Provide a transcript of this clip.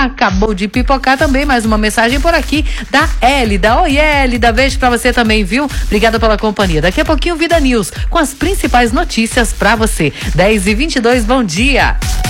acabou de pipocar também. Mais uma mensagem por aqui da Hélida. Oi, Hélida, beijo pra você também, viu? Obrigada pela companhia. Daqui a pouquinho, Vida News, com as principais notícias pra você. 10h22, bom dia.